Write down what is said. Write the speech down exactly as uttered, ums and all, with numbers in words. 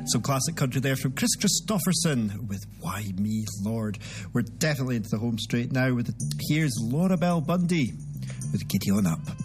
Some classic country there from Chris Christopherson with Why Me Lord. We're definitely into the home straight now. With the, here's Laura Bell Bundy with Giddy On Up.